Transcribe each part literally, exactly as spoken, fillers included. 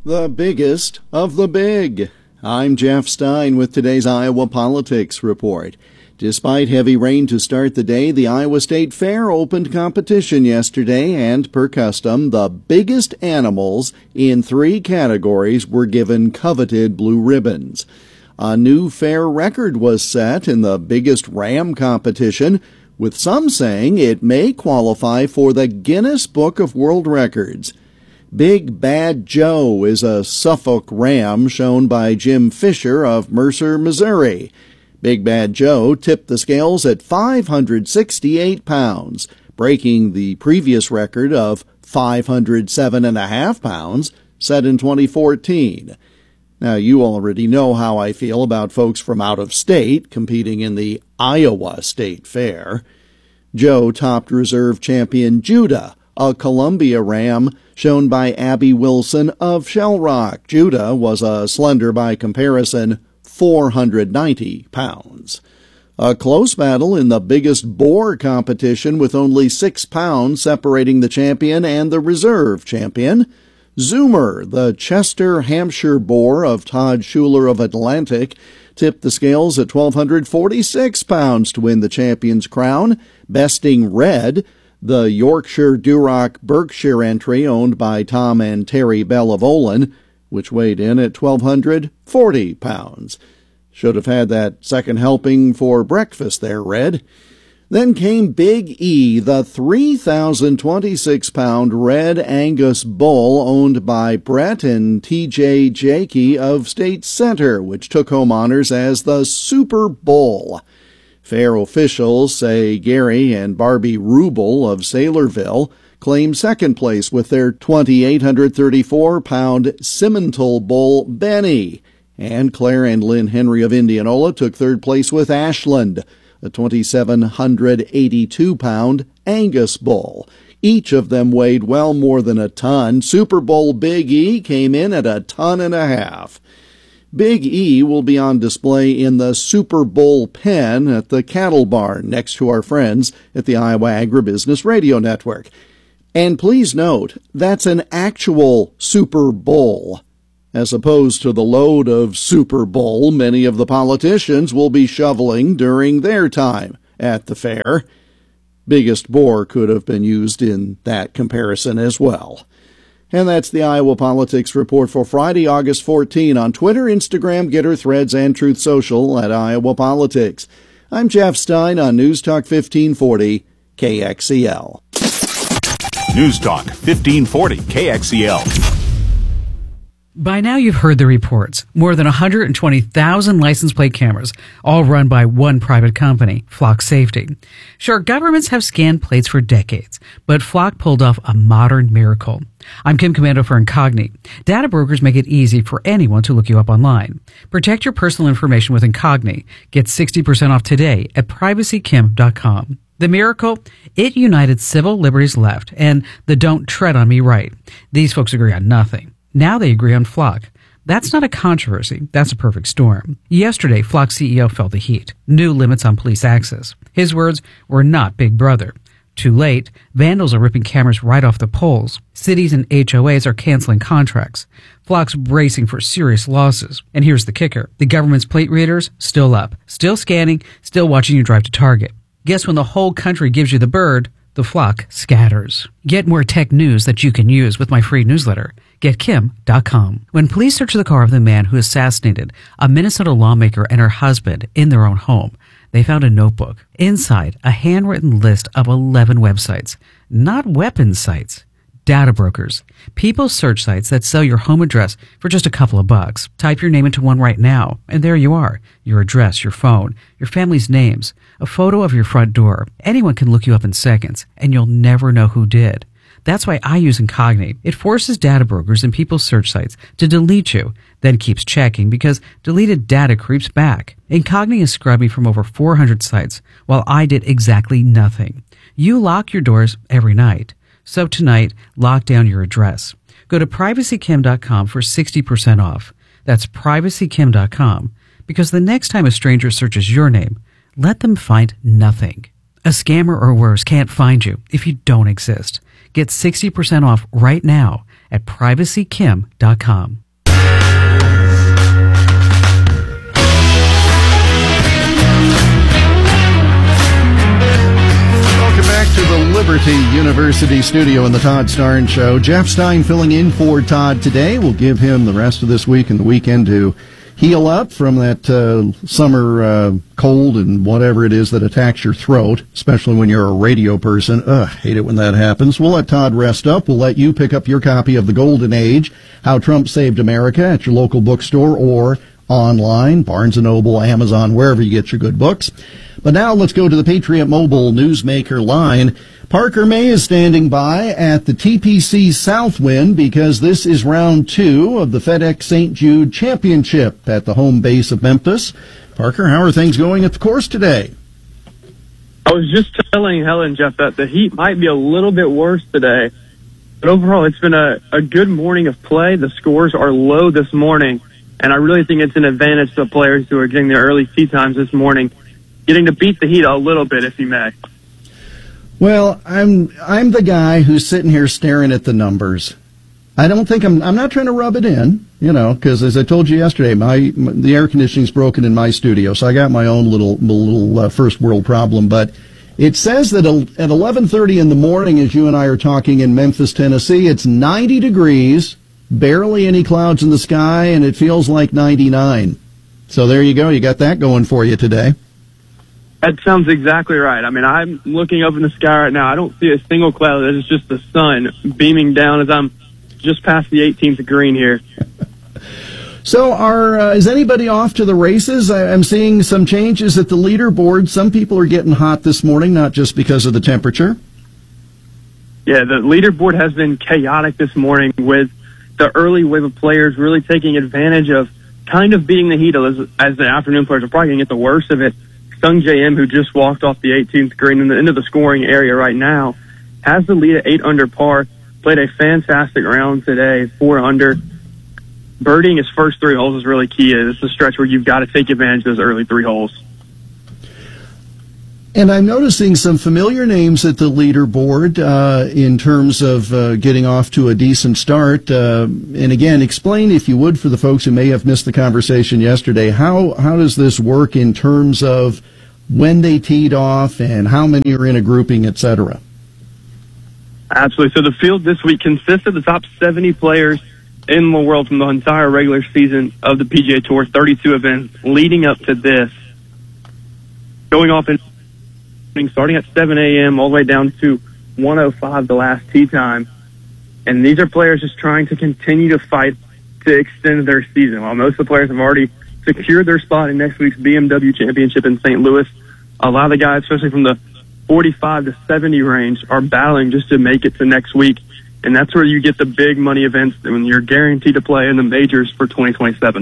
The biggest of the big. I'm Jeff Stein with today's Iowa Politics Report. Despite heavy rain to start the day, the Iowa State Fair opened competition yesterday, and per custom, the biggest animals in three categories were given coveted blue ribbons. A new fair record was set in the biggest ram competition, with some saying it may qualify for the Guinness Book of World Records. Big Bad Joe is a Suffolk ram shown by Jim Fisher of Mercer, Missouri. Big Bad Joe tipped the scales at five hundred sixty-eight pounds, breaking the previous record of five hundred seven and a half pounds set in twenty fourteen. Now, you already know how I feel about folks from out of state competing in the Iowa State Fair. Joe topped reserve champion Judah, a Columbia ram shown by Abby Wilson of Shell Rock. Judah was a slender by comparison four hundred ninety pounds. A close battle in the biggest boar competition with only six pounds separating the champion and the reserve champion. Zoomer, the Chester, Hampshire boar of Todd Schuler of Atlantic, tipped the scales at one thousand two hundred forty-six pounds to win the champion's crown, besting Red, the Yorkshire Duroc Berkshire entry owned by Tom and Terry Bell of Olin, which weighed in at one thousand two hundred forty pounds. Should have had that second helping for breakfast there, Red. Then came Big E, the three thousand twenty-six pound red Angus bull owned by Brett and T J Jakey of State Center, which took home honors as the Super Bull. Fair officials say Gary and Barbie Rubel of Saylorville claimed second place with their two thousand eight hundred thirty-four pound Simmental bull Benny, and Claire and Lynn Henry of Indianola took third place with Ashland, a two thousand seven hundred eighty-two pound Angus bull. Each of them weighed well more than a ton. Super Bowl Big E came in at a ton and a half. Big E will be on display in the Super Bowl pen at the Cattle Barn next to our friends at the Iowa Agribusiness Radio Network. And please note, that's an actual Super Bowl, as opposed to the load of Super Bowl many of the politicians will be shoveling during their time at the fair. Biggest boar could have been used in that comparison as well. And that's the Iowa Politics Report for Friday, August fourteenth on Twitter, Instagram, Getter, Threads, and Truth Social at Iowa Politics. I'm Jeff Stein on News Talk fifteen forty K X E L. News Talk fifteen forty K X E L. By now you've heard the reports. More than one hundred twenty thousand license plate cameras, all run by one private company, Flock Safety. Sure, governments have scanned plates for decades, but Flock pulled off a modern miracle. I'm Kim Commando for Incogni. Data brokers make it easy for anyone to look you up online. Protect your personal information with Incogni. Get sixty percent off today at privacy kim dot com. The miracle? It united civil liberties left and the don't tread on me right. These folks agree on nothing. Now they agree on Flock. That's not a controversy. That's a perfect storm. Yesterday, Flock C E O felt the heat. New limits on police access. His words were not Big Brother. Too late, vandals are ripping cameras right off the poles. Cities and H O As are canceling contracts. Flock's bracing for serious losses. And here's the kicker. The government's plate readers, still up. Still scanning, still watching you drive to Target. Guess when the whole country gives you the bird, the flock scatters. Get more tech news that you can use with my free newsletter. Get kim dot com. When police searched the car of the man who assassinated a Minnesota lawmaker and her husband in their own home, they found a notebook. Inside, a handwritten list of eleven websites. Not weapons sites. Data brokers. People search sites that sell your home address for just a couple of bucks. Type your name into one right now, and there you are. Your address, your phone, your family's names, a photo of your front door. Anyone can look you up in seconds, and you'll never know who did. That's why I use Incogni. It forces data brokers and people's search sites to delete you, then keeps checking because deleted data creeps back. Incogni has scrubbed me from over four hundred sites, while I did exactly nothing. You lock your doors every night. So tonight, lock down your address. Go to privacy kim dot com for sixty percent off. That's privacy kim dot com, because the next time a stranger searches your name, let them find nothing. A scammer or worse can't find you if you don't exist. Get sixty percent off right now at privacy kim dot com. To the Liberty University studio in the Todd Starnes Show. Jeff Stein filling in for Todd today. We'll give him the rest of this week and the weekend to heal up from that uh, summer uh, cold and whatever it is that attacks your throat, especially when you're a radio person. Ugh, hate it when that happens. We'll let Todd rest up. We'll let you pick up your copy of The Golden Age, How Trump Saved America at your local bookstore or online, Barnes and Noble, Amazon, wherever you get your good books. But now let's go to the Patriot Mobile Newsmaker line. Parker May is standing by at the T P C Southwind because this is round two of the FedEx Saint Jude Championship at the home base of Memphis. Parker, how are things going at the course today? I was just telling Helen, Jeff, that the heat might be a little bit worse today. But overall, it's been a, a good morning of play. The scores are low this morning, and I really think it's an advantage to the players who are getting their early tee times this morning, getting to beat the heat a little bit, if you may. Well, I'm I'm the guy who's sitting here staring at the numbers. I don't think I'm I'm not trying to rub it in, you know, because as I told you yesterday, my, my the air conditioning's broken in my studio, so I got my own little little uh, first world problem. But it says that at eleven thirty in the morning, as you and I are talking in Memphis, Tennessee, it's ninety degrees, barely any clouds in the sky, and it feels like ninety-nine. So there you go. You got that going for you today. That sounds exactly right. I mean, I'm looking up in the sky right now. I don't see a single cloud. It's just the sun beaming down as I'm just past the eighteenth green here. So are uh, is anybody off to the races? I, I'm seeing some changes at the leaderboard. Some people are getting hot this morning, not just because of the temperature. Yeah, the leaderboard has been chaotic this morning with the early wave of players really taking advantage of kind of beating the heat as, as the afternoon players are probably going to get the worst of it. Sung J M, who just walked off the eighteenth green in the end of the scoring area right now, has the lead at eight under par. Played a fantastic round today, four under. Birdieing his first three holes is really key. It's a stretch where you've got to take advantage of those early three holes. And I'm noticing some familiar names at the leaderboard uh, in terms of uh, getting off to a decent start. Uh, and again, explain, if you would, for the folks who may have missed the conversation yesterday, how, how does this work in terms of when they teed off and how many are in a grouping, et cetera? Absolutely. So the field this week consists of the top seventy players in the world from the entire regular season of the P G A Tour, thirty-two events leading up to this. Going off in starting at seven a.m. all the way down to one oh five the last tee time. And these are players just trying to continue to fight to extend their season. While most of the players have already secured their spot in next week's B M W Championship in Saint Louis, a lot of the guys, especially from the forty-five to seventy range, are battling just to make it to next week. And that's where you get the big money events when you're guaranteed to play in the majors for twenty twenty-seven.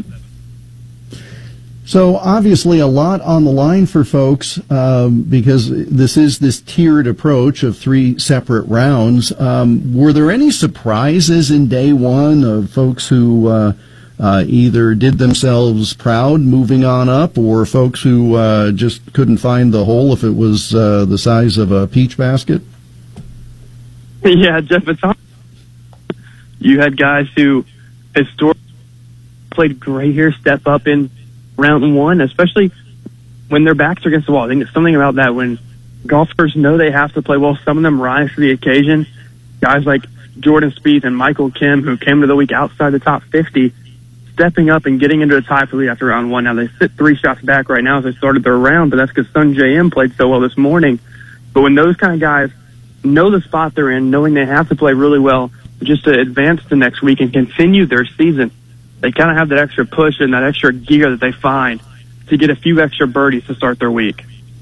So obviously a lot on the line for folks um, because this is this tiered approach of three separate rounds. Um, were there any surprises in day one of folks who uh, uh, either did themselves proud moving on up, or folks who uh, just couldn't find the hole if it was uh, the size of a peach basket? Yeah, Jeff, it's hard. You had guys who historically played great here step up in round one, especially when their backs are against the wall. I think there's something about that when golfers know they have to play well. Some of them rise to the occasion. Guys like Jordan Spieth and Michael Kim, who came to the week outside the top fifty, stepping up and getting into a tie for the lead after round one. Now they sit three shots back right now as they started their round, but that's because Sung J M played so well this morning. But when those kind of guys know the spot they're in, knowing they have to play really well just to advance to next week and continue their season, they kind of have that extra push and that extra gear that they find to get a few extra birdies to start their week.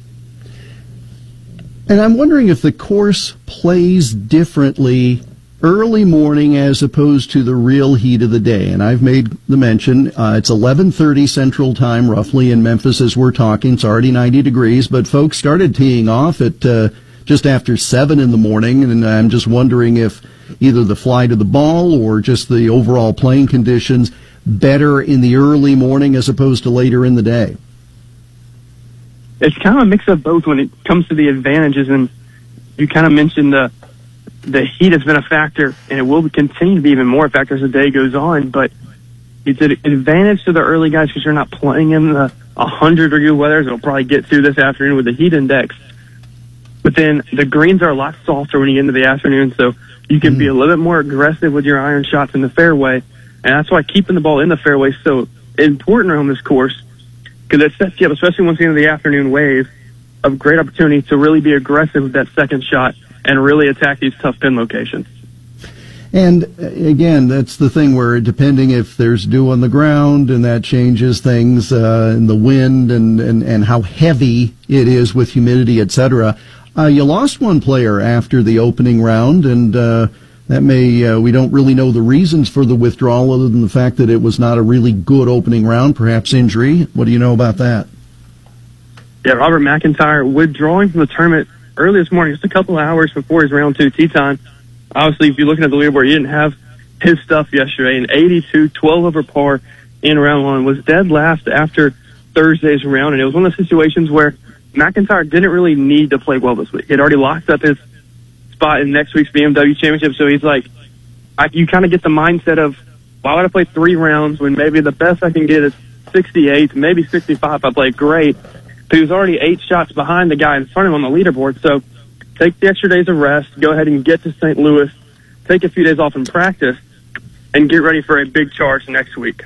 And I'm wondering if the course plays differently early morning as opposed to the real heat of the day. And I've made the mention, uh, it's eleven thirty Central Time roughly in Memphis as we're talking. It's already ninety degrees, but folks started teeing off at uh, just after seven in the morning, and I'm just wondering if either the fly to the ball or just the overall playing conditions better in the early morning as opposed to later in the day. It's kind of a mix of both when it comes to the advantages, and you kind of mentioned the the heat has been a factor, and it will continue to be even more a factor as the day goes on. But it's an advantage to the early guys because you're not playing in the one hundred degree weather. It'll probably get through this afternoon with the heat index. But then the greens are a lot softer when you get into the afternoon, so you can mm. be a little bit more aggressive with your iron shots in the fairway. And that's why keeping the ball in the fairway is so important on this course, because it sets you up, especially once you get into the afternoon wave, of great opportunity to really be aggressive with that second shot and really attack these tough pin locations. And again, that's the thing where, depending if there's dew on the ground, and that changes things, uh, and the wind, and, and, and how heavy it is with humidity, et cetera. Uh, you lost one player after the opening round, and uh, that may uh, we don't really know the reasons for the withdrawal, other than the fact that it was not a really good opening round, perhaps injury. What do you know about that? Yeah, Robert McIntyre withdrawing from the tournament early this morning, just a couple of hours before his round two tee time. Obviously, if you're looking at the leaderboard, he didn't have his stuff yesterday. An eighty-two, twelve over par in round one, was dead last after Thursday's round, and it was one of those situations where McIntyre didn't really need to play well this week. He'd already locked up his spot in next week's B M W Championship, so he's like, I, you kind of get the mindset of, why would I play three rounds when maybe the best I can get is sixty-eight, maybe sixty-five if I play great. But he was already eight shots behind the guy in front of him on the leaderboard, so take the extra days of rest, go ahead and get to Saint Louis, take a few days off in practice, and get ready for a big charge next week.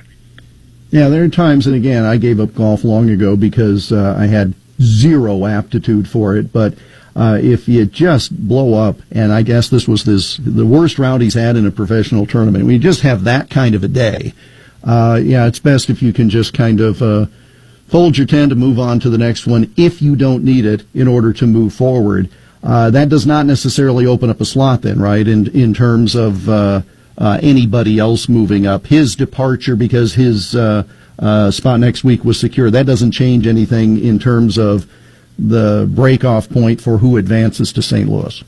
Yeah, there are times, and again, I gave up golf long ago because uh, I had zero aptitude for it, but uh, if you just blow up, and I guess this was this the worst round he's had in a professional tournament, when you just have that kind of a day, uh, yeah, it's best if you can just kind of uh, fold your tent and move on to the next one if you don't need it in order to move forward. Uh, that does not necessarily open up a slot then, right, in, in terms of uh, uh, anybody else moving up. His departure because his uh, uh, spot next week was secure, that doesn't change anything in terms of the break-off point for who advances to Saint Louis.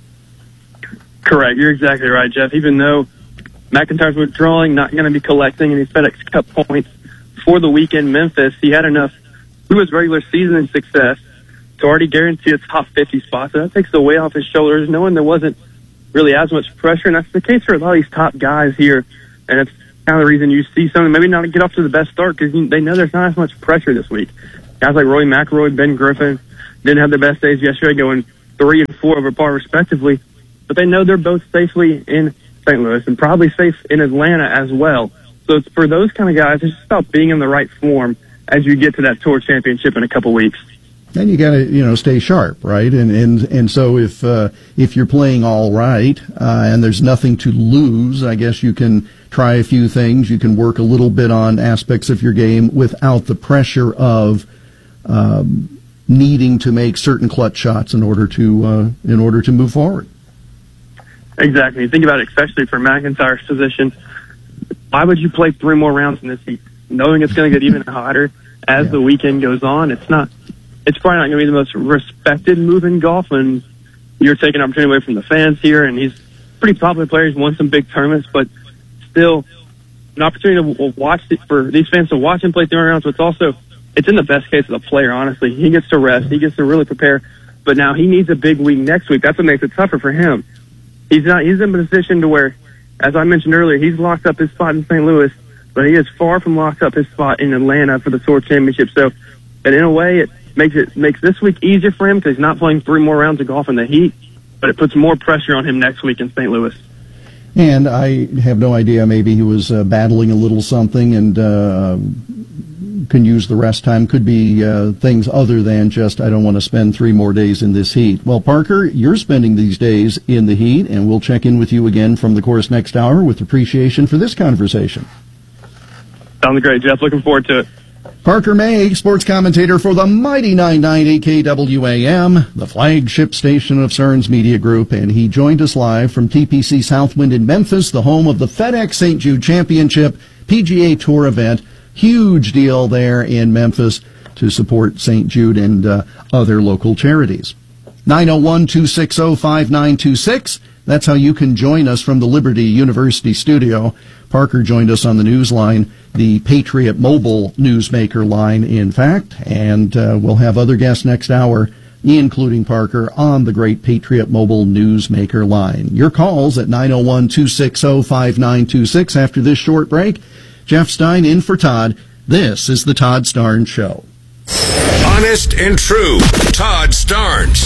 Correct. You're exactly right, Jeff. Even though McIntyre's withdrawing, not going to be collecting any FedEx Cup points for the week in Memphis, he had enough through his regular season success to already guarantee a top fifty spot. So that takes the weight off his shoulders, knowing there wasn't really as much pressure. And that's the case for a lot of these top guys here. And it's kind of the reason you see some maybe not get off to the best start, because they know there's not as much pressure this week. Guys like Rory McIlroy, Ben Griffin didn't have their best days yesterday, going three and four over par respectively. But they know they're both safely in Saint Louis and probably safe in Atlanta as well. So it's for those kind of guys, it's just about being in the right form as you get to that tour championship in a couple weeks. And you got to, you know, stay sharp, right? And and and so if uh, if you're playing all right uh, and there's nothing to lose, I guess you can try a few things. You can work a little bit on aspects of your game without the pressure of um, needing to make certain clutch shots in order to uh, in order to move forward. Exactly. Think about it, especially for McIntyre's position. Why would you play three more rounds in this heat, knowing it's going to get even hotter as yeah. the weekend goes on? It's not. It's probably not going to be the most respected move in golf, and you're taking opportunity away from the fans here. And he's a pretty popular player. He's won some big tournaments, but still an opportunity to watch it, for these fans to watch him play three rounds. But it's also, it's in the best case of the player, honestly. He gets to rest. He gets to really prepare. But now he needs a big week next week. That's what makes it tougher for him. He's not. He's in a position to where, as I mentioned earlier, he's locked up his spot in Saint Louis, but he is far from locked up his spot in Atlanta for the Tour Championship. So, and in a way, it makes it makes this week easier for him because he's not playing three more rounds of golf in the heat, but it puts more pressure on him next week in Saint Louis. And I have no idea, maybe he was uh, battling a little something and uh, can use the rest time. Could be uh, things other than just, I don't want to spend three more days in this heat. Well, Parker, you're spending these days in the heat, and we'll check in with you again from the course next hour with appreciation for this conversation. Sounds great, Jeff. Looking forward to it. Parker May, sports commentator for the mighty nine ninety K W A M, the flagship station of Stearns Media Group, and he joined us live from T P C Southwind in Memphis, the home of the FedEx Saint Jude Championship P G A Tour event. Huge deal there in Memphis to support Saint Jude and uh, other local charities. nine oh one, two six oh, five nine two six. That's how you can join us from the Liberty University studio. Parker joined us on the news line, the Patriot Mobile newsmaker line, in fact, and uh, we'll have other guests next hour including Parker, on the Great Patriot Mobile Newsmaker line. Your calls at nine oh one, two six oh, five nine two six. After this short break, Jeff Stein in for Todd. This is the Todd Starnes Show. Honest and true, Todd Starnes.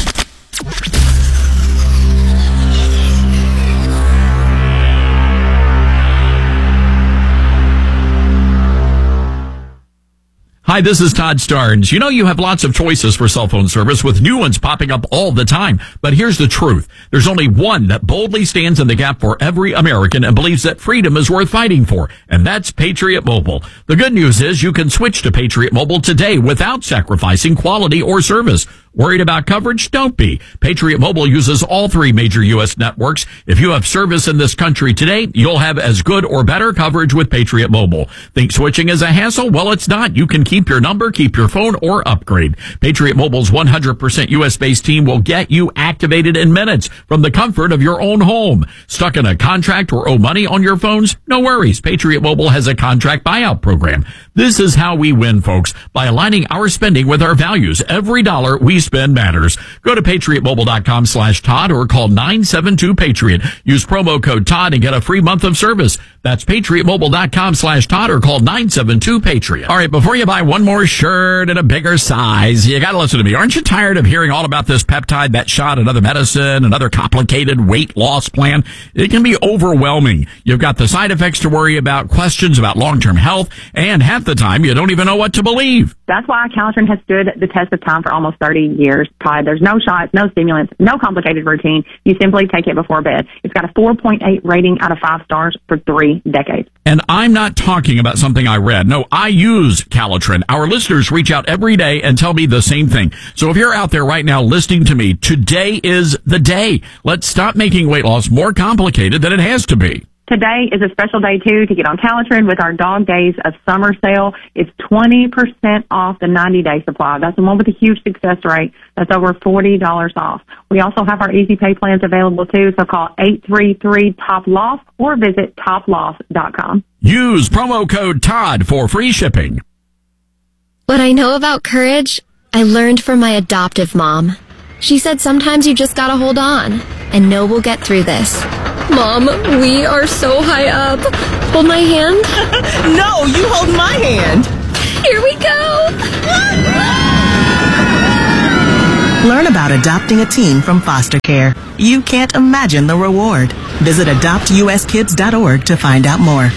Hi, this is Todd Starnes. You know, you have lots of choices for cell phone service with new ones popping up all the time. But here's the truth. There's only one that boldly stands in the gap for every American and believes that freedom is worth fighting for. And that's Patriot Mobile. The good news is you can switch to Patriot Mobile today without sacrificing quality or service. Worried about coverage? Don't be. Patriot Mobile uses all three major U S networks. If you have service in this country today, you'll have as good or better coverage with Patriot Mobile. Think switching is a hassle? Well, it's not. You can keep your number, keep your phone, or upgrade. Patriot Mobile's one hundred percent U S-based team will get you activated in minutes from the comfort of your own home. Stuck in a contract or owe money on your phones? No worries. Patriot Mobile has a contract buyout program. This is how we win, folks, by aligning our spending with our values. Every dollar we spend matters. Go to patriotmobile.com slash Todd or call nine seven two Patriot. Use promo code Todd and get a free month of service. That's patriotmobile.com slash Todd or call nine seven two Patriot. All right, before you buy one more shirt in a bigger size, you got to listen to me. Aren't you tired of hearing all about this peptide, that shot, another medicine, another complicated weight loss plan? It can be overwhelming. You've got the side effects to worry about, questions about long-term health, and half the time you don't even know what to believe. That's why Calitrin has stood the test of time for almost thirty years, Todd. There's no shots, no stimulants, no complicated routine. You simply take it before bed. It's got a four point eight rating out of five stars for three decades. And I'm not talking about something I read. No, I use Calitrin. Our listeners reach out every day and tell me the same thing. So if you're out there right now listening to me, today is the day. Let's stop making weight loss more complicated than it has to be. Today is a special day, too, to get on Calitrin with our Dog Days of Summer sale. It's twenty percent off the ninety-day supply. That's the one with a huge success rate. That's over forty dollars off. We also have our Easy Pay plans available, too, so call eight three three, T O P L O S or visit top loss dot com. Use promo code Todd for free shipping. What I know about courage, I learned from my adoptive mom. She said sometimes you just gotta hold on and know we'll get through this. Mom, we are so high up. Hold my hand. No, you hold my hand. Here we go. Learn about adopting a teen from foster care. You can't imagine the reward. Visit adopt u s kids dot org to find out more.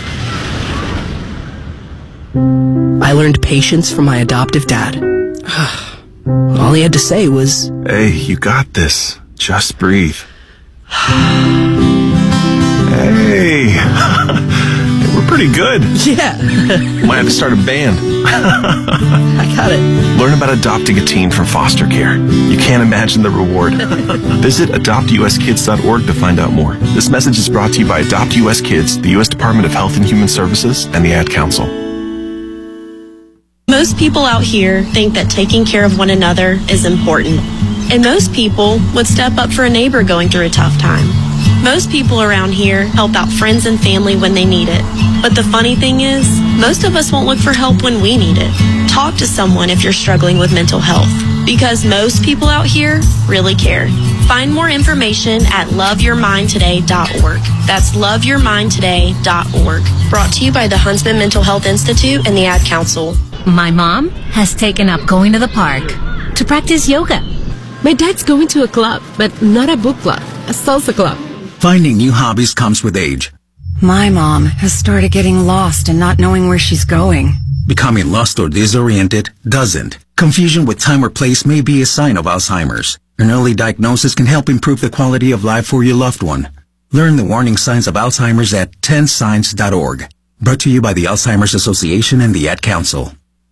I learned patience from my adoptive dad. All he had to say was, "Hey, you got this. Just breathe." Hey, we're pretty good. Yeah. Might have to start a band. I got it. Learn about adopting a teen from foster care. You can't imagine the reward. Visit adopt u s kids dot org to find out more. This message is brought to you by Adopt U S Kids, the U S Department of Health and Human Services, and the Ad Council. Most people out here think that taking care of one another is important. And most people would step up for a neighbor going through a tough time. Most people around here help out friends and family when they need it. But the funny thing is, most of us won't look for help when we need it. Talk to someone if you're struggling with mental health, because most people out here really care. Find more information at love your mind today dot org. That's love your mind today dot org. Brought to you by the Huntsman Mental Health Institute and the Ad Council. My mom has taken up going to the park to practice yoga. My dad's going to a club, but not a book club, a salsa club. Finding new hobbies comes with age. My mom has started getting lost and not knowing where she's going. Becoming lost or disoriented doesn't. Confusion with time or place may be a sign of Alzheimer's. An early diagnosis can help improve the quality of life for your loved one. Learn the warning signs of Alzheimer's at ten signs dot org. Brought to you by the Alzheimer's Association and the Ad Council.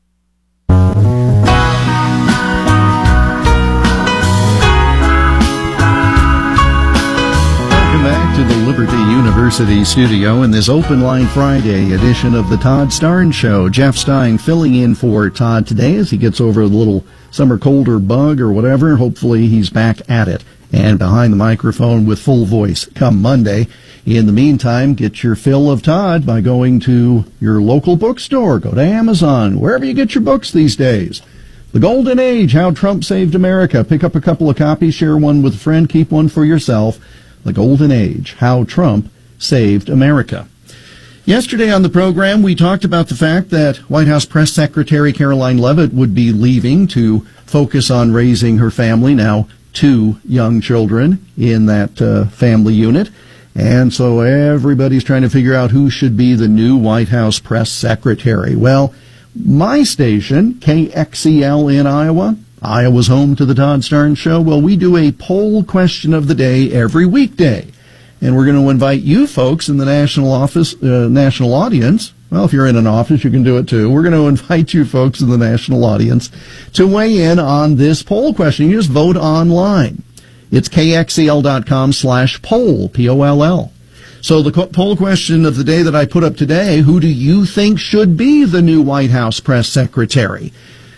To the Liberty University studio in this Open Line Friday edition of the Todd Starnes Show. Jeff Stein filling in for Todd today as he gets over a little summer cold or bug or whatever. Hopefully he's back at it and behind the microphone with full voice come Monday. In the meantime, get your fill of Todd by going to your local bookstore. Go to Amazon, wherever you get your books these days. The Golden Age, How Trump Saved America. Pick up a couple of copies, share one with a friend, keep one for yourself. The Golden Age, How Trump Saved America. Yesterday on the program, we talked about the fact that White House Press Secretary Caroline Leavitt would be leaving to focus on raising her family, now two young children in that uh, family unit. And so everybody's trying to figure out who should be the new White House Press Secretary. Well, my station, K X E L in Iowa, Iowa's home to the Todd Starnes Show. Well, we do a poll question of the day every weekday. And we're going to invite you folks in the national office, uh, national audience. Well, if you're in an office, you can do it too. We're going to invite you folks in the national audience to weigh in on this poll question. You just vote online. It's kxel.com slash poll, P O L L. So the co- poll question of the day that I put up today, who do you think should be the new White House press secretary?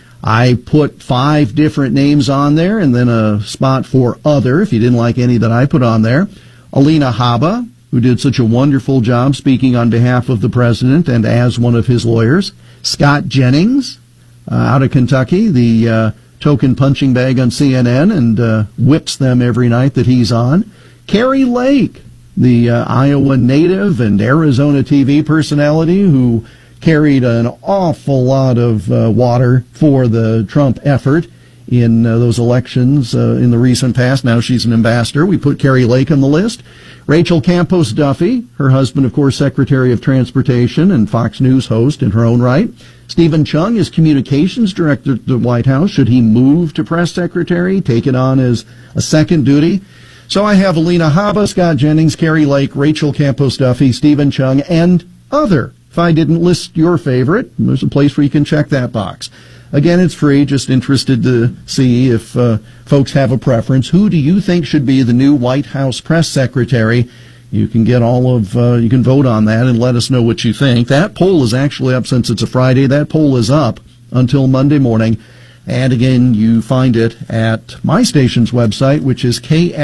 I put five different names on there and then a spot for other, if you didn't like any that I put on there. Alina Habba, who did such a wonderful job speaking on behalf of the president and as one of his lawyers. Scott Jennings, uh, out of Kentucky, the uh, token punching bag on C N N and uh, whips them every night that he's on. Kari Lake, the uh, Iowa native and Arizona T V personality who carried an awful lot of uh, water for the Trump effort in uh, those elections uh, in the recent past. Now she's an ambassador. We put Kari Lake on the list. Rachel Campos Duffy, her husband, of course, Secretary of Transportation and Fox News host in her own right. Stephen Chung is Communications Director at the White House. Should he move to Press Secretary, take it on as a second duty? So I have Alina Habba, Scott Jennings, Kari Lake, Rachel Campos Duffy, Stephen Chung, and other. If I didn't list your favorite, there's a place where you can check that box. Again, it's free, just interested to see if uh, folks have a preference. Who do you think should be the new White House press secretary? You can get all of, uh, you can vote on that and let us know what you think. That poll is actually up since it's a Friday. That poll is up until Monday morning. And again, you find it at my station's website, which is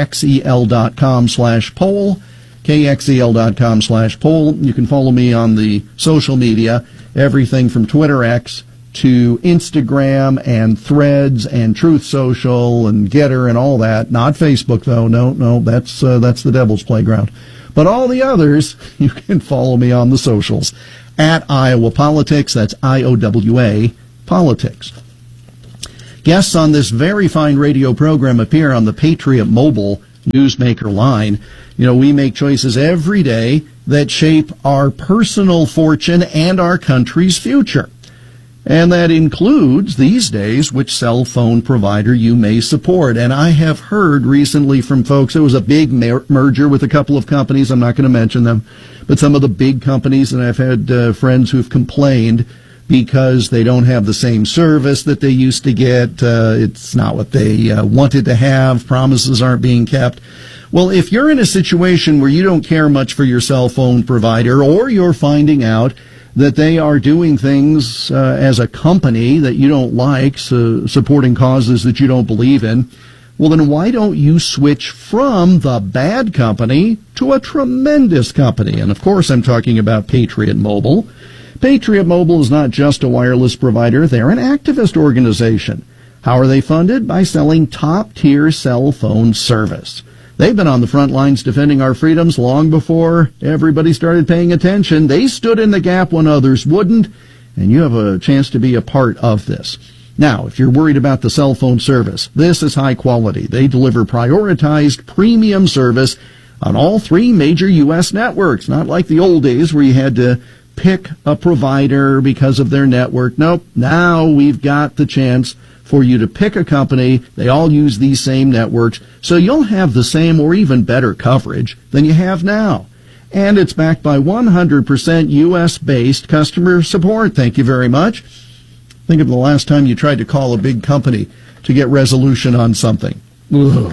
kxel.com slash poll. kxel.com slash poll. You can follow me on the social media, everything from Twitter X to Instagram and Threads and Truth Social and Getter and all that. Not Facebook, though. No, no, that's uh, that's the devil's playground. But all the others, you can follow me on the socials at Iowa Politics. That's I O W A Politics. Guests on this very fine radio program appear on the Patriot Mobile Newsmaker line. You know, we make choices every day that shape our personal fortune and our country's future. And that includes, these days, which cell phone provider you may support. And I have heard recently from folks, there was a big mer- merger with a couple of companies, I'm not going to mention them, but some of the big companies, and I've had uh, friends who've complained because they don't have the same service that they used to get. Uh, it's not what they uh, wanted to have. Promises aren't being kept. Well, if you're in a situation where you don't care much for your cell phone provider, or you're finding out that they are doing things uh, as a company that you don't like, so supporting causes that you don't believe in, well, then why don't you switch from the bad company to a tremendous company? And, of course, I'm talking about Patriot Mobile. Patriot Mobile is not just a wireless provider. They're an activist organization. How are they funded? By selling top-tier cell phone service. They've been on the front lines defending our freedoms long before everybody started paying attention. They stood in the gap when others wouldn't, and you have a chance to be a part of this. Now, if you're worried about the cell phone service, this is high quality. They deliver prioritized premium service on all three major U S networks, not like the old days where you had to pick a provider because of their network. Nope, now we've got the chance for you to pick a company. They all use these same networks, so you'll have the same or even better coverage than you have now. And it's backed by one hundred percent U S-based customer support. Thank you very much. Think of the last time you tried to call a big company to get resolution on something. Ugh.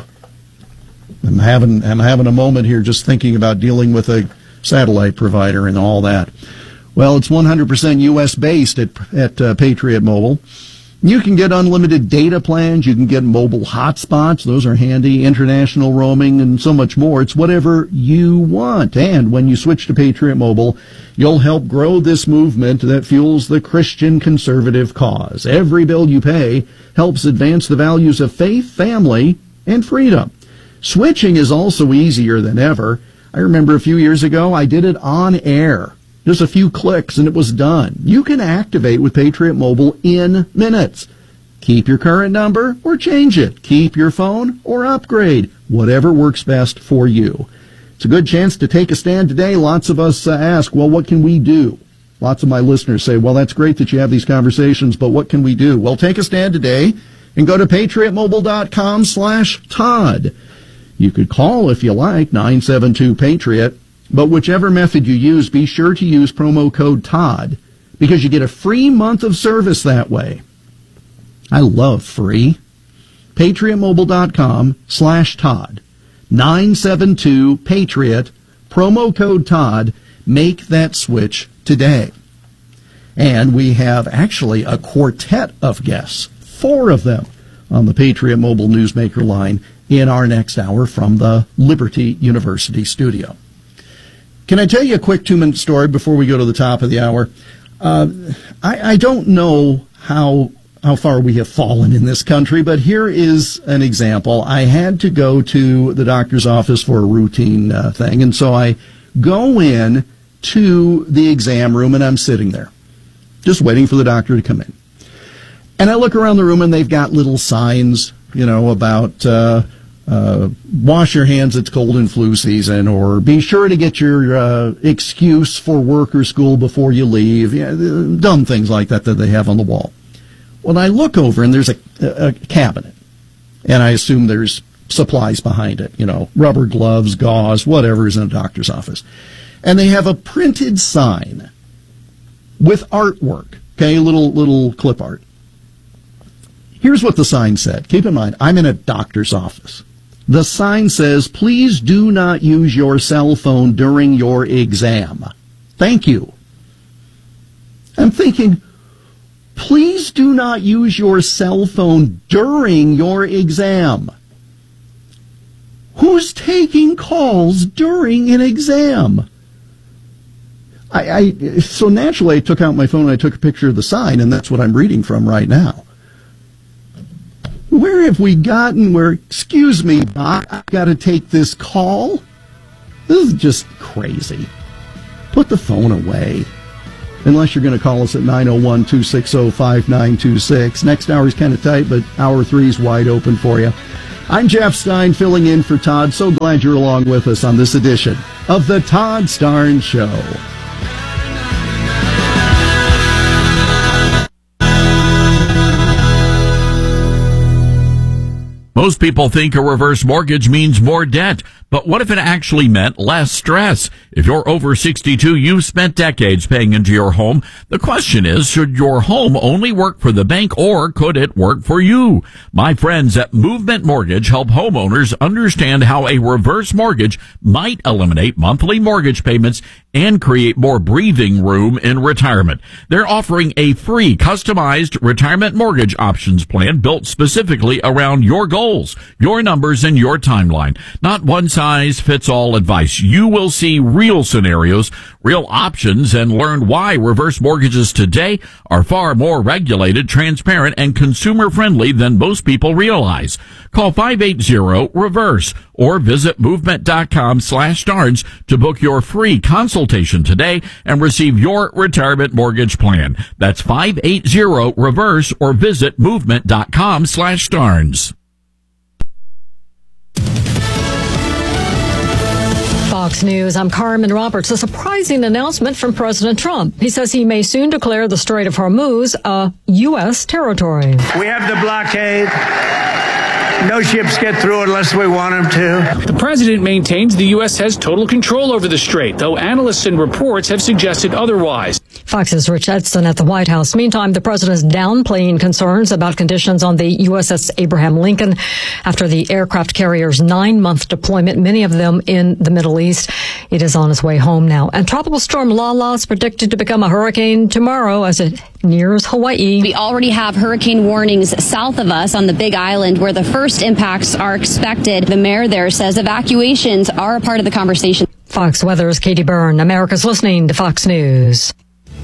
I'm having, I'm having a moment here just thinking about dealing with a satellite provider and all that. Well, it's one hundred percent U S-based at, at uh, Patriot Mobile. You can get unlimited data plans. You can get mobile hotspots. Those are handy. International roaming and so much more. It's whatever you want. And when you switch to Patriot Mobile, you'll help grow this movement that fuels the Christian conservative cause. Every bill you pay helps advance the values of faith, family, and freedom. Switching is also easier than ever. I remember a few years ago, I did it on air. Just a few clicks and it was done. You can activate with Patriot Mobile in minutes. Keep your current number or change it. Keep your phone or upgrade. Whatever works best for you. It's a good chance to take a stand today. Lots of us uh, ask, well, what can we do? Lots of my listeners say, well, that's great that you have these conversations, but what can we do? Well, take a stand today and go to patriotmobile.com slash Todd. You could call if you like, nine seven two PATRIOT. But whichever method you use, be sure to use promo code Todd because you get a free month of service that way. I love free. patriotmobile.com slash Todd. nine seven two PATRIOT. Promo code Todd. Make that switch today. And we have actually a quartet of guests, four of them, on the Patriot Mobile Newsmaker line in our next hour from the Liberty University studio. Can I tell you a quick two-minute story before we go to the top of the hour? Uh, I, I don't know how how far we have fallen in this country, but here is an example. I had to go to the doctor's office for a routine uh, thing, and so I go in to the exam room, and I'm sitting there, just waiting for the doctor to come in. And I look around the room, and they've got little signs, you know, about... Uh, Uh, wash your hands, it's cold and flu season, or be sure to get your uh, excuse for work or school before you leave. Yeah, dumb things like that that they have on the wall. Well, I look over and there's a, a cabinet, and I assume there's supplies behind it, you know, rubber gloves, gauze, whatever is in a doctor's office. And they have a printed sign with artwork, okay, little little clip art. Here's what the sign said. Keep in mind, I'm in a doctor's office. The sign says, please do not use your cell phone during your exam. Thank you. I'm thinking, please do not use your cell phone during your exam. Who's taking calls during an exam? I, I so naturally I took out my phone and I took a picture of the sign, and that's what I'm reading from right now. Where have we gotten where, excuse me, Doc, I've got to take this call? This is just crazy. Put the phone away. Unless you're going to call us at nine oh one, two six zero, five nine two six. Next hour is kind of tight, but hour three is wide open for you. I'm Jeff Stein, filling in for Todd. So glad you're along with us on this edition of the Todd Starnes Show. Most people think a reverse mortgage means more debt, but what if it actually meant less stress? If you're over sixty-two, you've spent decades paying into your home. The question is, should your home only work for the bank, or could it work for you? My friends at Movement Mortgage help homeowners understand how a reverse mortgage might eliminate monthly mortgage payments and create more breathing room in retirement. They're offering a free, customized retirement mortgage options plan built specifically around your goals, your numbers, and your timeline. Not one size fits all advice. You will see real scenarios, real options, and learn why reverse mortgages today are far more regulated, transparent, and consumer friendly than most people realize. Call five eight zero, REVERSE or visit movement.com slash Starnes to book your free consultation today and receive your retirement mortgage plan. That's five eight zero, REVERSE or visit movement.com slash Starnes. Fox News, I'm Carmen Roberts. A surprising announcement from President Trump. He says he may soon declare the Strait of Hormuz a U S territory. We have the blockade. No ships get through unless we want them to. The president maintains the U S has total control over the strait, though analysts and reports have suggested otherwise. Fox's Rich Edson at the White House. Meantime, the president is downplaying concerns about conditions on the U S S Abraham Lincoln after the aircraft carrier's nine-month deployment, many of them in the Middle East. It is on its way home now. And Tropical Storm Lala is predicted to become a hurricane tomorrow as it nears Hawaii. We already have hurricane warnings south of us on the Big Island where the first impacts are expected. The mayor there says evacuations are a part of the conversation. Fox Weather's Katie Byrne. America's listening to Fox News.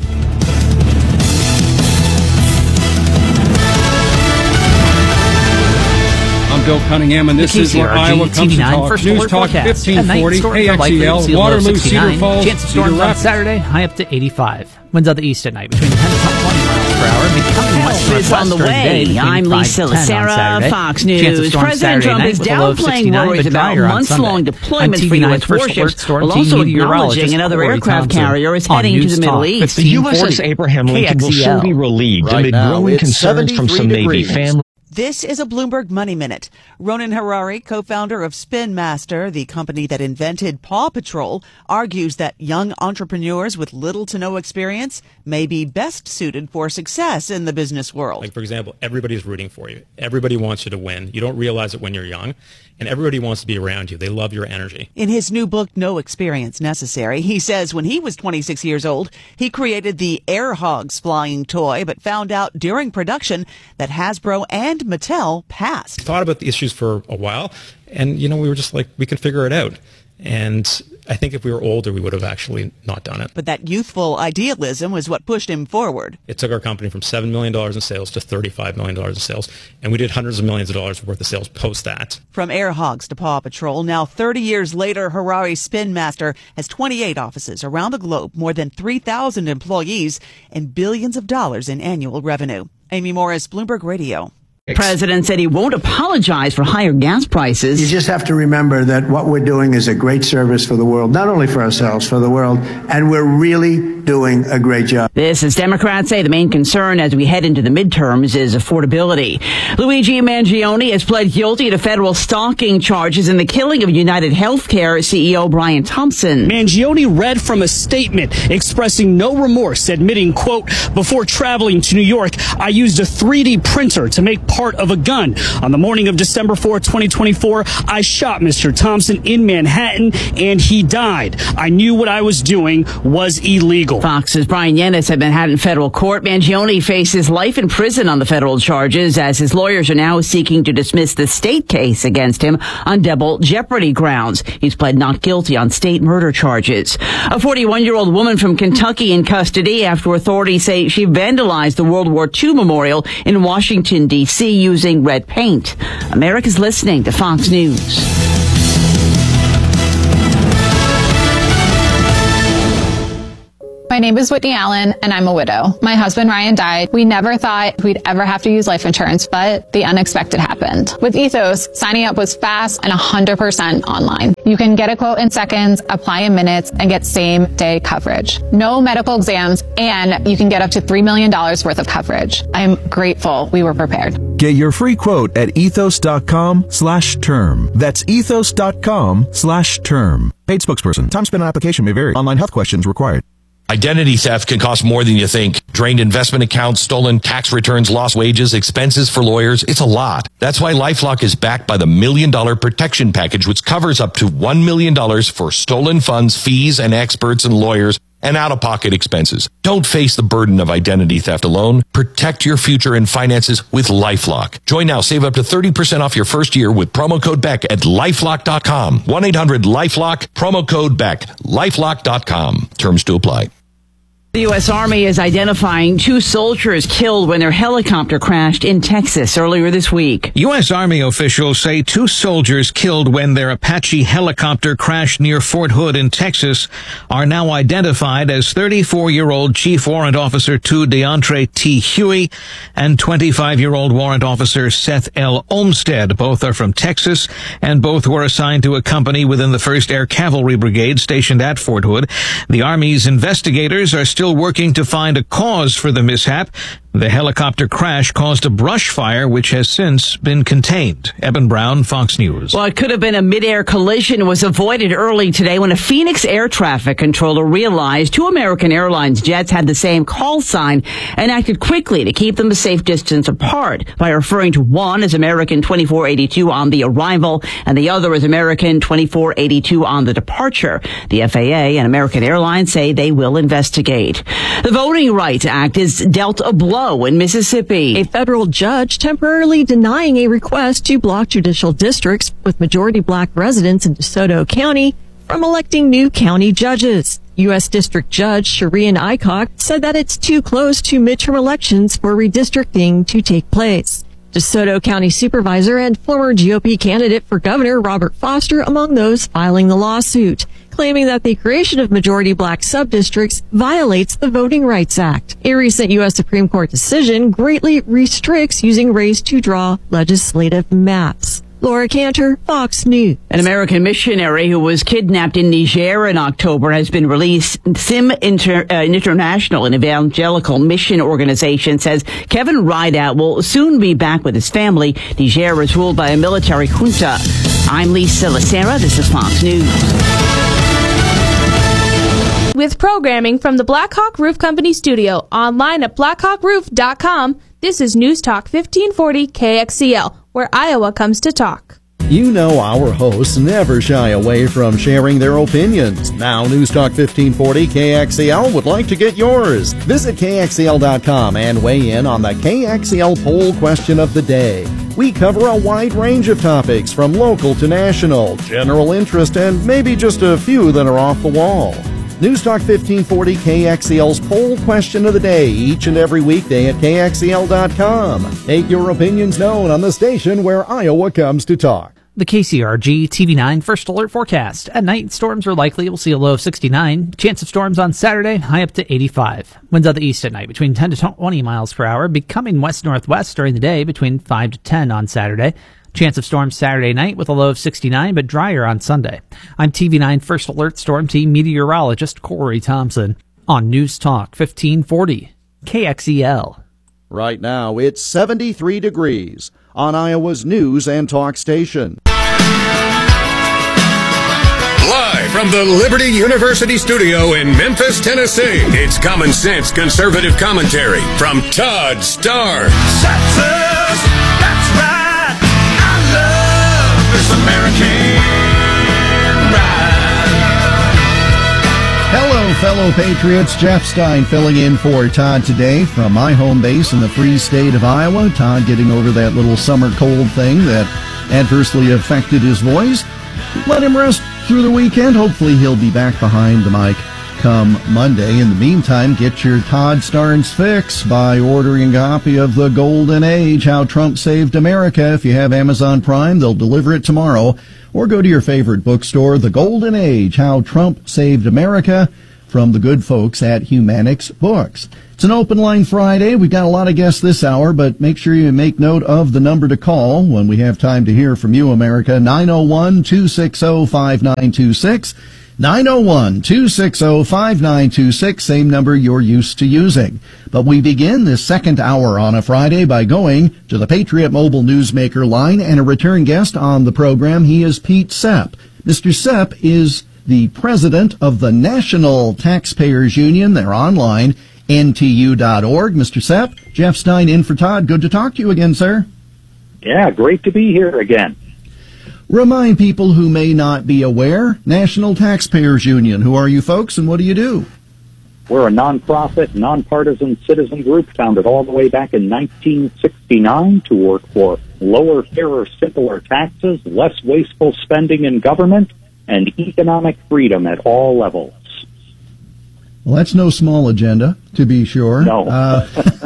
I'm Bill Cunningham, and this is where Iowa comes to talk. News Talk fifteen forty, A X E L, Waterloo, Cedar Falls, chance of storms on Saturday, high up to eighty-five. Winds out the east at night between ten and twenty miles per hour. Becoming west Is on the way. I'm Lisa Lacera, Fox News. President Trump is downplaying worries about months-long deployments for U S warships, while also acknowledging another aircraft carrier is heading to the Middle East. The U S S Abraham Lincoln will soon be relieved amid growing concerns from some Navy families. This is a Bloomberg Money Minute. Ronan Harari, co-founder of Spin Master, the company that invented Paw Patrol, argues that young entrepreneurs with little to no experience may be best suited for success in the business world. Like, for example, everybody's rooting for you. Everybody wants you to win. You don't realize it when you're young, and everybody wants to be around you. They love your energy. In his new book, No Experience Necessary, he says when he was twenty-six years old, he created the Air Hogs flying toy, but found out during production that Hasbro and Mattel passed. Thought about the issues for a while, and, you know, we were just like, we can figure it out. And I think if we were older, we would have actually not done it. But that youthful idealism was what pushed him forward. It took our company from seven million dollars in sales to thirty-five million dollars in sales, and we did hundreds of millions of dollars worth of sales post that. From Air Hogs to Paw Patrol, now thirty years later, Harari Spin Master has twenty-eight offices around the globe, more than three thousand employees, and billions of dollars in annual revenue. Amy Morris, Bloomberg Radio. The president said he won't apologize for higher gas prices. You just have to remember that what we're doing is a great service for the world, not only for ourselves, for the world, and we're really doing a great job. This, as Democrats say, the main concern as we head into the midterms is affordability. Luigi Mangione has pled guilty to federal stalking charges in the killing of United Healthcare C E O Brian Thompson. Mangione read from a statement expressing no remorse, admitting, quote, before traveling to New York, I used a three D printer to make part of a gun. On the morning of December fourth, twenty twenty-four, I shot Mister Thompson in Manhattan and he died. I knew what I was doing was illegal. Fox's Brian Yennis at Manhattan federal court. Mangione faces life in prison on the federal charges as his lawyers are now seeking to dismiss the state case against him on double jeopardy grounds. He's pled not guilty on state murder charges. A forty-one-year-old woman from Kentucky in custody after authorities say she vandalized the World War Two memorial in Washington, D C using red paint. America's listening to Fox News. My name is Whitney Allen, and I'm a widow. My husband, Ryan, died. We never thought we'd ever have to use life insurance, but the unexpected happened. With Ethos, signing up was fast and one hundred percent online. You can get a quote in seconds, apply in minutes, and get same-day coverage. No medical exams, and you can get up to three million dollars worth of coverage. I'm grateful we were prepared. Get your free quote at ethos.com slash term. That's ethos.com slash term. Paid spokesperson. Time spent on application may vary. Online health questions required. Identity theft can cost more than you think. Drained investment accounts, stolen tax returns, lost wages, expenses for lawyers. It's a lot. That's why LifeLock is backed by the Million Dollar Protection Package, which covers up to one million dollars for stolen funds, fees, and experts and lawyers, and out-of-pocket expenses. Don't face the burden of identity theft alone. Protect your future and finances with LifeLock. Join now. Save up to thirty percent off your first year with promo code Beck at lifelock dot com. one eight hundred lifelock, promo code Beck, lifelock dot com. Terms to apply. The U S Army is identifying two soldiers killed when their helicopter crashed in Texas earlier this week. U S Army officials say two soldiers killed when their Apache helicopter crashed near Fort Hood in Texas are now identified as thirty-four-year-old Chief Warrant Officer two DeAndre T. Huey and twenty-five-year-old Warrant Officer Seth L. Olmstead. Both are from Texas, and both were assigned to a company within the first Air Cavalry Brigade stationed at Fort Hood. The Army's investigators are still working to find a cause for the mishap. The helicopter crash caused a brush fire, which has since been contained. Eben Brown, Fox News. Well, it could have been a mid-air collision. It was avoided early today when a Phoenix air traffic controller realized two American Airlines jets had the same call sign and acted quickly to keep them a safe distance apart by referring to one as American twenty-four eighty-two on the arrival and the other as American twenty-four eighty-two on the departure. The F A A and American Airlines say they will investigate. The Voting Rights Act is dealt a blow in Mississippi. A federal judge temporarily denying a request to block judicial districts with majority black residents in DeSoto County from electing new county judges. U S District Judge Shireen Aycock said that it's too close to midterm elections for redistricting to take place. DeSoto County Supervisor and former G O P candidate for governor Robert Foster among those filing the lawsuit, claiming that the creation of majority black subdistricts violates the Voting Rights Act. A recent U S Supreme Court decision greatly restricts using race to draw legislative maps. Laura Cantor, Fox News. An American missionary who was kidnapped in Niger in October has been released. Sim Inter, uh, International, an evangelical mission organization, says Kevin Rideout will soon be back with his family. Niger is ruled by a military junta. I'm Lisa Lacera. This is Fox News. With programming from the Blackhawk Roof Company studio, online at blackhawk roof dot com, this is News Talk fifteen forty K X E L, where Iowa comes to talk. You know our hosts never shy away from sharing their opinions. Now, News Talk fifteen forty K X E L would like to get yours. Visit K X E L dot com and weigh in on the K X E L poll question of the day. We cover a wide range of topics from local to national, general interest, and maybe just a few that are off the wall. News Talk fifteen forty K X E L's poll question of the day each and every weekday at K X E L dot com. Make your opinions known on the station where Iowa comes to talk. The K C R G T V nine First Alert forecast. At night, storms are likely. We'll see a low of sixty-nine. Chance of storms on Saturday, high up to eighty-five. Winds out the east at night between ten to twenty miles per hour, becoming west-northwest during the day between five to ten on Saturday. Chance of storms Saturday night with a low of sixty-nine, but drier on Sunday. I'm T V nine First Alert Storm Team meteorologist Corey Thompson on News Talk fifteen forty K X E L. Right now, it's seventy-three degrees on Iowa's News and Talk station. Live from the Liberty University studio in Memphis, Tennessee, it's Common Sense Conservative Commentary from Todd Starnes. That's right. This American ride. Hello, fellow patriots. Jeff Stein filling in for Todd today from my home base in the free state of Iowa. Todd getting over that little summer cold thing that adversely affected his voice. Let him rest through the weekend. Hopefully he'll be back behind the mic come Monday. In the meantime, get your Todd Starnes fix by ordering a copy of The Golden Age, How Trump Saved America. If you have Amazon Prime, they'll deliver it tomorrow. Or go to your favorite bookstore, The Golden Age, How Trump Saved America, from the good folks at Humanix Books. It's an open line Friday. We've got a lot of guests this hour, but make sure you make note of the number to call when we have time to hear from you, America. nine oh one, two six oh, five nine two six. nine oh one, two six oh, five nine two six, same number you're used to using. But we begin this second hour on a Friday by going to the Patriot Mobile Newsmaker line and a return guest on the program. He is Pete Sepp. Mister Sepp is the president of the National Taxpayers Union. They're online, N T U dot org. Mister Sepp, Jeff Stein in for Todd. Good to talk to you again, sir. Yeah, great to be here again. Remind people who may not be aware, National Taxpayers Union. Who are you folks and what do you do? We're a nonprofit, nonpartisan citizen group founded all the way back in nineteen sixty-nine to work for lower, fairer, simpler taxes, less wasteful spending in government, and economic freedom at all levels. Well, that's no small agenda, to be sure. No. Uh,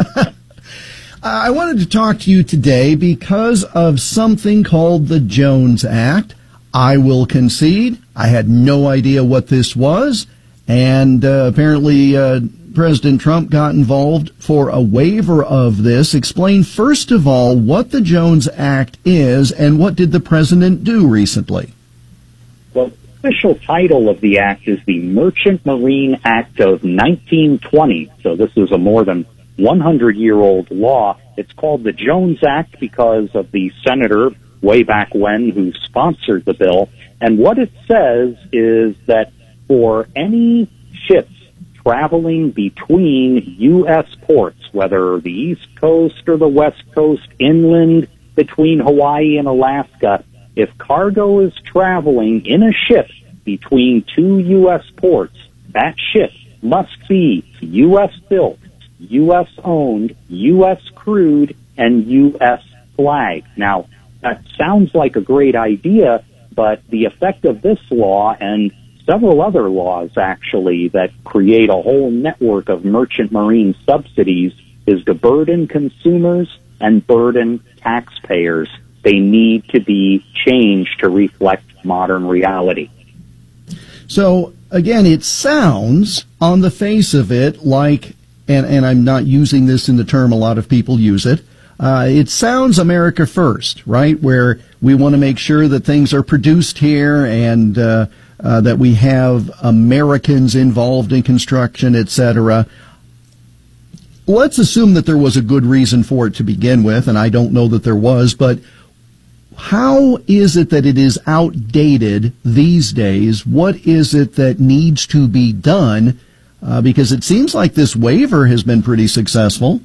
I wanted to talk to you today because of something called the Jones Act. I will concede I had no idea what this was, and uh, apparently uh, President Trump got involved for a waiver of this. Explain, first of all, what the Jones Act is and what did the president do recently? Well, the official title of the act is the Merchant Marine Act of nineteen twenty, so this is a more than hundred-year-old law. It's called the Jones Act because of the senator way back when who sponsored the bill. And what it says is that for any ships traveling between U S ports, whether the East Coast or the West Coast, inland between Hawaii and Alaska, if cargo is traveling in a ship between two U S ports, that ship must be U S built, U S owned, U S crewed, and U S flagged. Now, that sounds like a great idea, but the effect of this law and several other laws, actually, that create a whole network of merchant marine subsidies is to burden consumers and burden taxpayers. They need to be changed to reflect modern reality. So, again, it sounds on the face of it like, and, and I'm not using this in the term a lot of people use it, uh, it sounds America first, right, where we want to make sure that things are produced here and uh, uh, that we have Americans involved in construction, et cetera. Let's assume that there was a good reason for it to begin with, and I don't know that there was, but how is it that it is outdated these days? What is it that needs to be done? Uh, because it seems like this waiver has been pretty successful.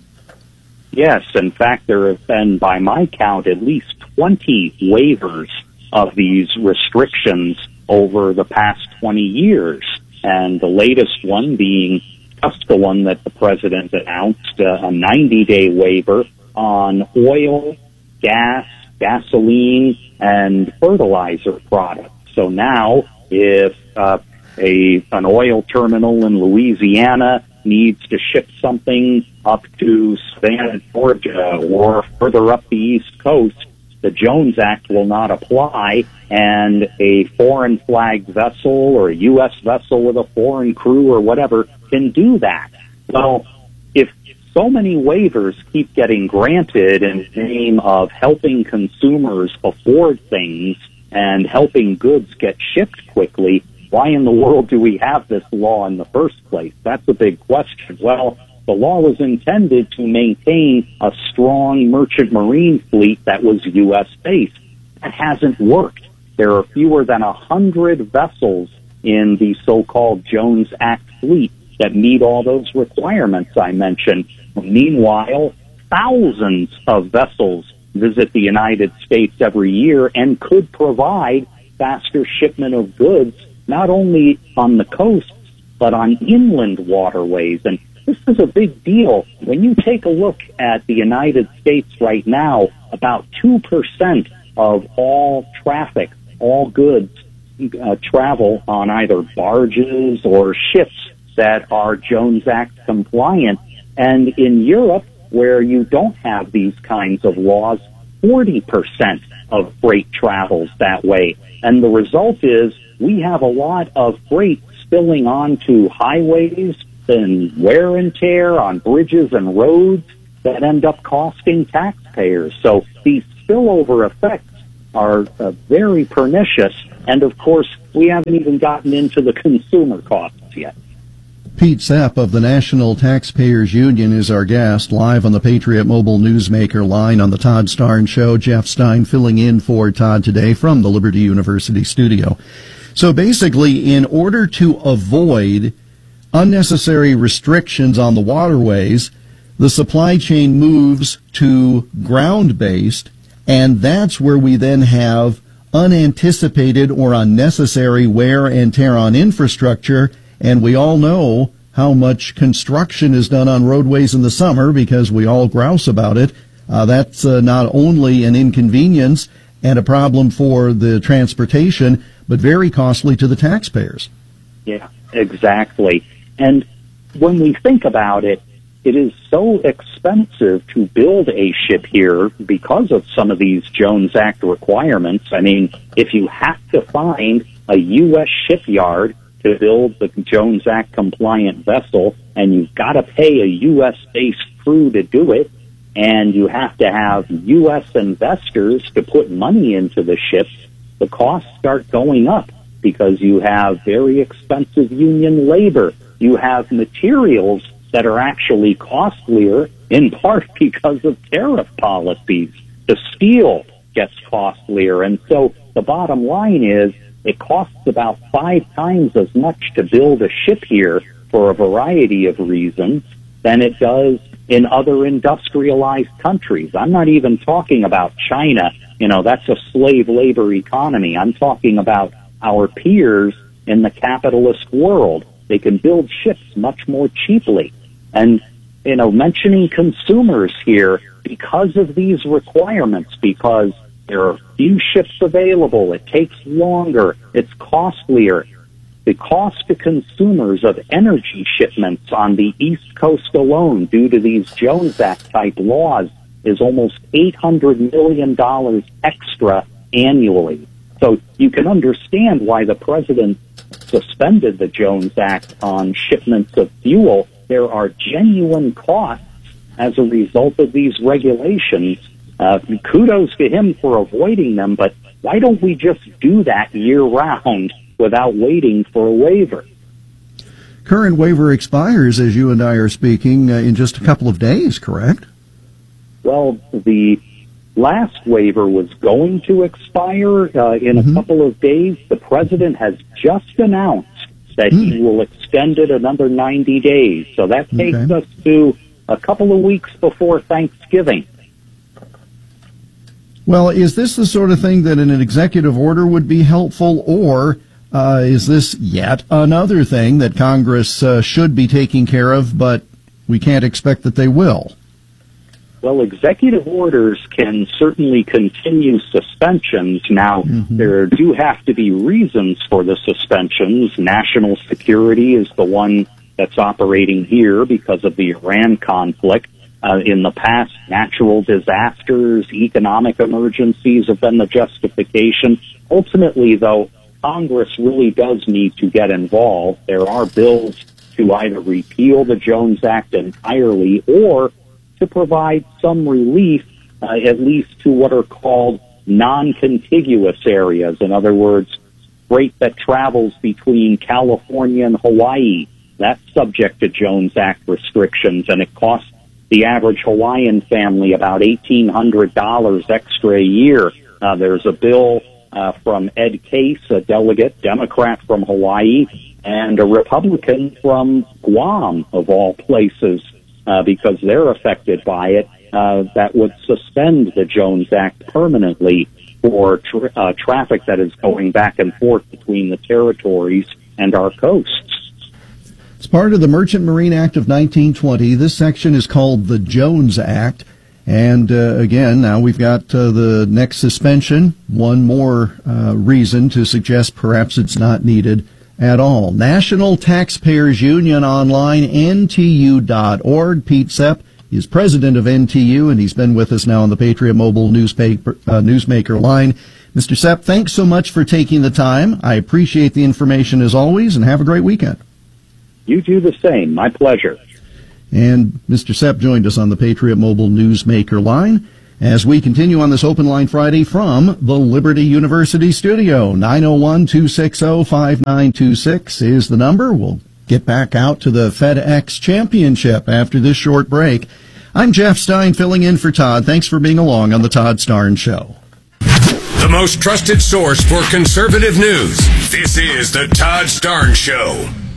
Yes, in fact, there have been, by my count, at least twenty waivers of these restrictions over the past twenty years. And the latest one being just the one that the president announced, uh, a ninety-day waiver on oil, gas, gasoline, and fertilizer products. So now, if uh, a an oil terminal in Louisiana needs to ship something up to Savannah, Georgia, or further up the East Coast, the Jones Act will not apply, and a foreign flagged vessel or a U S vessel with a foreign crew or whatever can do that. Well, if so many waivers keep getting granted in the name of helping consumers afford things and helping goods get shipped quickly, why in the world do we have this law in the first place? That's a big question. Well, the law was intended to maintain a strong merchant marine fleet that was U S based. That hasn't worked. There are fewer than a hundred vessels in the so-called Jones Act fleet that meet all those requirements I mentioned. Meanwhile, thousands of vessels visit the United States every year and could provide faster shipment of goods, not only on the coasts, but on inland waterways. And this is a big deal. When you take a look at the United States right now, about two percent of all traffic, all goods, uh, travel on either barges or ships that are Jones Act compliant. And in Europe, where you don't have these kinds of laws, forty percent of freight travels that way. And the result is we have a lot of freight spilling onto highways and wear and tear on bridges and roads that end up costing taxpayers. So these spillover effects are uh, very pernicious. And, of course, we haven't even gotten into the consumer costs yet. Pete Sepp of the National Taxpayers Union is our guest, live on the Patriot Mobile Newsmaker line on the Todd Starnes Show. Jeff Stein filling in for Todd today from the Liberty University studio. So basically, in order to avoid unnecessary restrictions on the waterways, the supply chain moves to ground-based, and that's where we then have unanticipated or unnecessary wear and tear on infrastructure. And we all know how much construction is done on roadways in the summer because we all grouse about it. Uh, that's uh, not only an inconvenience and a problem for the transportation, but very costly to the taxpayers. Yeah, exactly. And when we think about it, it is so expensive to build a ship here because of some of these Jones Act requirements. I mean, if you have to find a U S shipyard to build the Jones Act compliant vessel, and you've got to pay a U S based crew to do it, and you have to have U S investors to put money into the ships, the costs start going up because you have very expensive union labor. You have materials that are actually costlier, in part because of tariff policies. The steel gets costlier. And so the bottom line is it costs about five times as much to build a ship here for a variety of reasons than it does in other industrialized countries. I'm not even talking about China. You know, that's a slave labor economy. I'm talking about our peers in the capitalist world. They can build ships much more cheaply. And, you know, mentioning consumers here, because of these requirements, because there are few ships available, it takes longer, it's costlier. The cost to consumers of energy shipments on the East Coast alone, due to these Jones Act-type laws, is almost eight hundred million dollars extra annually. So you can understand why the president suspended the Jones Act on shipments of fuel. There are genuine costs as a result of these regulations. Uh, kudos to him for avoiding them, but why don't we just do that year-round without waiting for a waiver? Current waiver expires, as you and I are speaking, uh, in just a couple of days, correct? Well, the last waiver was going to expire uh, in mm-hmm. a couple of days. The president has just announced that mm. he will extend it another ninety days. So that takes okay. us to a couple of weeks before Thanksgiving. Well, is this the sort of thing that an executive order would be helpful, or uh, is this yet another thing that Congress uh, should be taking care of, but we can't expect that they will? Well, executive orders can certainly continue suspensions. Now, mm-hmm. there do have to be reasons for the suspensions. National security is the one that's operating here because of the Iran conflict. Uh, in the past, natural disasters, economic emergencies have been the justification. Ultimately, though, Congress really does need to get involved. There are bills to either repeal the Jones Act entirely or to provide some relief, uh, at least to what are called non-contiguous areas. In other words, freight that travels between California and Hawaii. That's subject to Jones Act restrictions, and it costs the average Hawaiian family about eighteen hundred dollars extra a year. Uh, there's a bill uh, from Ed Case, a delegate, Democrat from Hawaii, and a Republican from Guam, of all places, uh, because they're affected by it, uh, that would suspend the Jones Act permanently for tra- uh, traffic that is going back and forth between the territories and our coasts. It's part of the Merchant Marine Act of nineteen twenty. This section is called the Jones Act. And uh, again, now we've got uh, the next suspension. One more uh, reason to suggest perhaps it's not needed at all. National Taxpayers Union Online, N T U dot org. Pete Sepp is president of N T U, and he's been with us now on the Patriot Mobile newspaper, uh, Newsmaker line. Mister Sepp, thanks so much for taking the time. I appreciate the information as always, and have a great weekend. You do the same. My pleasure. And Mister Sepp joined us on the Patriot Mobile Newsmaker line as we continue on this Open Line Friday from the Liberty University studio. nine oh one, two six oh, five nine two six is the number. We'll get back out to the FedEx Championship after this short break. I'm Jeff Stein filling in for Todd. Thanks for being along on the Todd Starnes Show. The most trusted source for conservative news. This is the Todd Starnes Show.